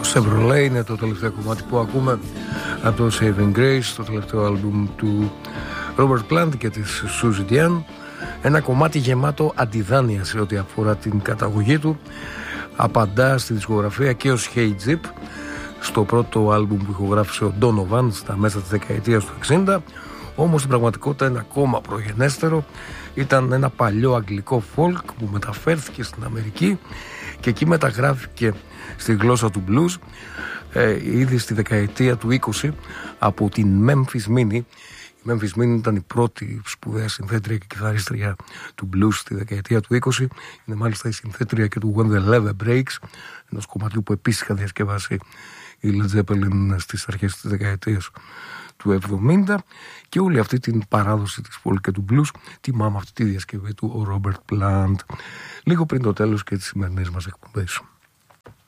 Chevrolet είναι το τελευταίο κομμάτι που ακούμε από το Saving Grace, το τελευταίο άλμπουμ του Robert Plant και της Suzy Diane. Ένα κομμάτι γεμάτο αντιδάνεια σε ό,τι αφορά την καταγωγή του. Απαντά στη δισκογραφία και ως Hey Jeep, στο πρώτο άλμπουμ που ηχογράφησε ο Donovan στα μέσα της δεκαετίας του 60. Όμως στην πραγματικότητα είναι ακόμα προγενέστερο. Ήταν ένα παλιό αγγλικό folk που μεταφέρθηκε στην Αμερική και εκεί μεταγράφηκε στη γλώσσα του blues ήδη στη δεκαετία του 20 από την Memphis Minnie. Η Memphis Minnie ήταν η πρώτη σπουδαία συνθέτρια και κιθαρίστρια του blues στη δεκαετία του 20. Είναι μάλιστα η συνθέτρια και του When the Leather Breaks, ενός κομματιού που επίσης είχα διασκευάσει η Led Zeppelin στις αρχές της δεκαετίας του 70, και όλη αυτή την παράδοση της folk και του blues τιμάμε αυτή τη διασκευή του ο Robert Plant λίγο πριν το τέλος και τις σημερινές μας εκπομπές.